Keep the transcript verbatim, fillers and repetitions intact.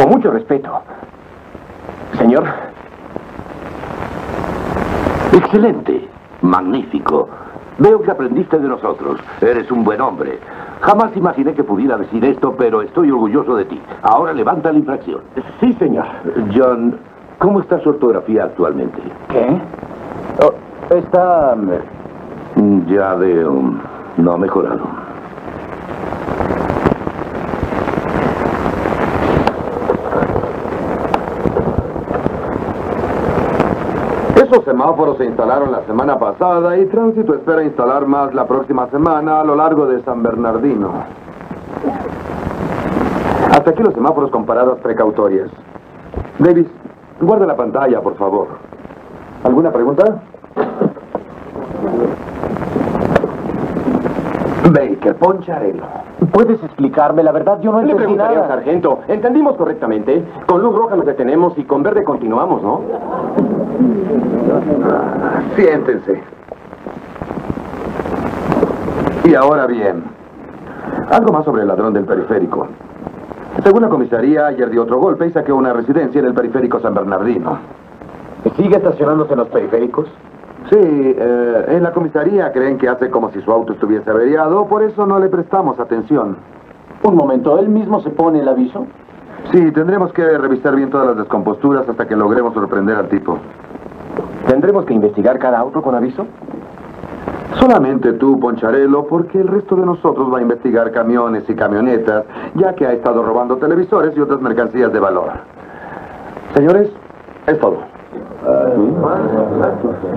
Con mucho respeto. Señor. Excelente. Magnífico. Veo que aprendiste de nosotros. Eres un buen hombre. Jamás imaginé que pudiera decir esto, pero estoy orgulloso de ti. Ahora levanta la infracción. Sí, señor. John, ¿cómo está su ortografía actualmente? ¿Qué? Oh, está... Ya veo. No ha mejorado. Esos semáforos se instalaron la semana pasada y Tránsito espera instalar más la próxima semana a lo largo de San Bernardino. Hasta aquí los semáforos con paradas precautorias. Davis, guarda la pantalla, por favor. ¿Alguna pregunta? Baker, Poncharelo. ¿Puedes explicarme? La verdad, yo no Le entendí preguntaría, nada. sargento. Entendimos correctamente. Con luz roja nos detenemos y con verde continuamos, ¿no? Siéntense. Y ahora bien, algo más sobre el ladrón del periférico. Según la comisaría, ayer dio otro golpe y saqueó una residencia en el periférico San Bernardino. ¿Sigue estacionándose en los periféricos? Sí, eh, en la comisaría creen que hace como si su auto estuviese averiado, por eso no le prestamos atención. Un momento, ¿él mismo se pone el aviso? Sí, tendremos que revisar bien todas las descomposturas hasta que logremos sorprender al tipo. ¿Tendremos que investigar cada auto con aviso? Solamente tú, Poncharelo, porque el resto de nosotros va a investigar camiones y camionetas, ya que ha estado robando televisores y otras mercancías de valor. Señores, es todo.